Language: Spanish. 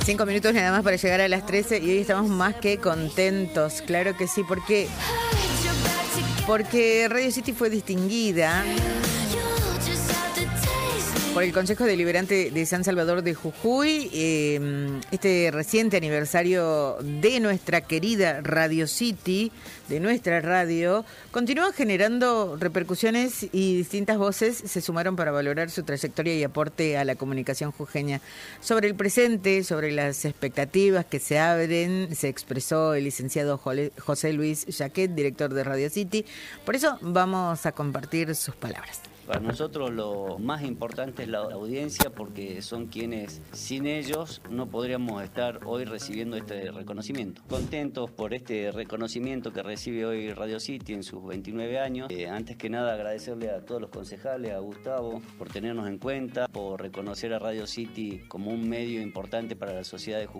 5 minutos nada más para llegar a las 13 y hoy estamos más que contentos, claro que sí, porque Radio City fue distinguida por el Consejo Deliberante de San Salvador de Jujuy. Este reciente aniversario de nuestra querida Radio City, de nuestra radio, continúa generando repercusiones y distintas voces se sumaron para valorar su trayectoria y aporte a la comunicación jujeña. Sobre el presente, sobre las expectativas que se abren, se expresó el licenciado José Luis Jaquet, director de Radio City. Por eso vamos a compartir sus palabras. Para nosotros lo más importante es la audiencia, porque son quienes, sin ellos, no podríamos estar hoy recibiendo este reconocimiento. Contentos por este reconocimiento que recibe hoy Radio City en sus 29 años. Antes que nada, agradecerle a todos los concejales, a Gustavo, por tenernos en cuenta, por reconocer a Radio City como un medio importante para la sociedad de Jujuy.